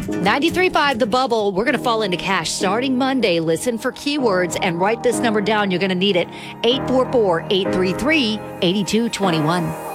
93.5 The Bubble. We're going to fall into cash starting Monday. Listen for keywords and write this number down. You're going to need it. 844-833-8221.